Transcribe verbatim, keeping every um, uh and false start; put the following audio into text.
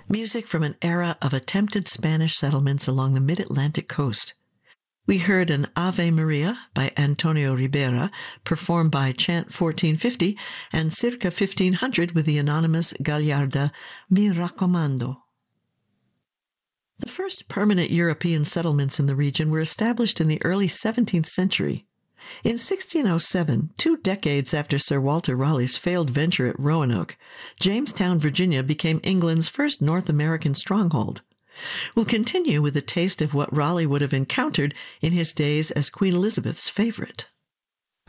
music from an era of attempted Spanish settlements along the mid-Atlantic coast. We heard an Ave Maria by Antonio Ribera, performed by Chant fourteen fifty, and Circa fifteen hundred with the anonymous Gagliarda, Mi raccomando. The first permanent European settlements in the region were established in the early seventeenth century. In sixteen oh seven, two decades after Sir Walter Raleigh's failed venture at Roanoke, Jamestown, Virginia became England's first North American stronghold. We'll continue with a taste of what Raleigh would have encountered in his days as Queen Elizabeth's favorite.